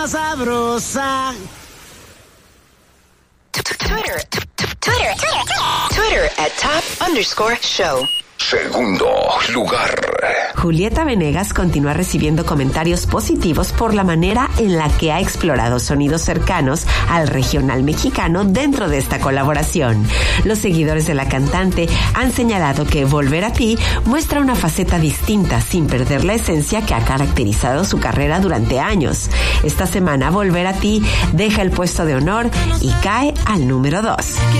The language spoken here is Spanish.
más sabrosa. Twitter at @top_show. Segundo lugar. Julieta Venegas continúa recibiendo comentarios positivos por la manera en la que ha explorado sonidos cercanos al regional mexicano dentro de esta colaboración. Los seguidores de la cantante han señalado que Volver a ti muestra una faceta distinta sin perder la esencia que ha caracterizado su carrera durante años. Esta semana Volver a ti deja el puesto de honor y cae al número 2.